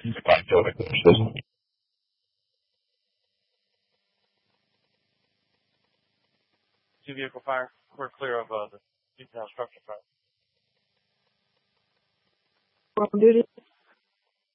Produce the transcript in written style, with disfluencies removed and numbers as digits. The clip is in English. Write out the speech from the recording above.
Two vehicle fire. We're clear of the detailed structure fire. On duty.